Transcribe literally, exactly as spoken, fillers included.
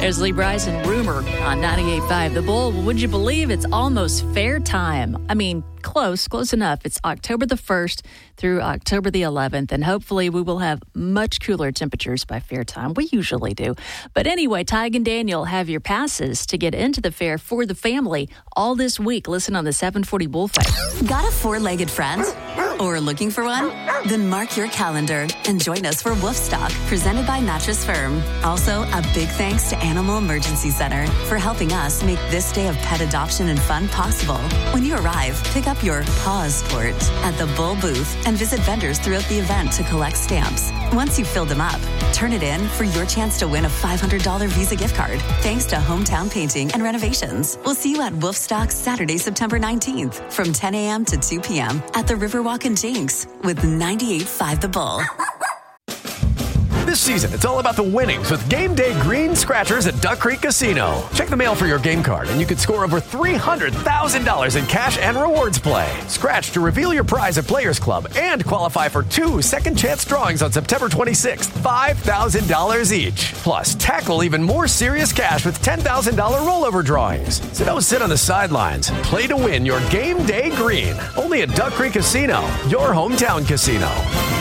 There's Lee Bryson, Rumor on ninety-eight point five The Bull. Would you believe it's almost fair time? I mean, close, close enough. It's October the first through October the eleventh, and hopefully we will have much cooler temperatures by fair time. We usually do. But anyway, Tig and Daniel have your passes to get into the fair for the family all this week. Listen on the seven forty Bullfight. Got a four-legged friend? Or looking for one? Then mark your calendar and join us for Wolfstock, presented by Mattress Firm. Also, a big thanks to Animal Emergency Center for helping us make this day of pet adoption and fun possible. When you arrive, pick up your paw sport at the Bull booth and visit vendors throughout the event to collect stamps. Once you've filled them up, turn it in for your chance to win a five hundred dollars Visa gift card, thanks to Hometown Painting and Renovations. We'll see you at Wolfstock Saturday, September nineteenth from ten a.m. to two p.m. at the Riverwalk in Jinx with ninety-eight point five The Bull. This season, it's all about the winnings with Game Day Green Scratchers at Duck Creek Casino. Check the mail for your game card, and you could score over three hundred thousand dollars in cash and rewards play. Scratch to reveal your prize at Players Club and qualify for two second chance drawings on September twenty-sixth, five thousand dollars each. Plus, tackle even more serious cash with ten thousand dollars rollover drawings. So don't sit on the sidelines. Play to win your Game Day Green. Only at Duck Creek Casino, your hometown casino.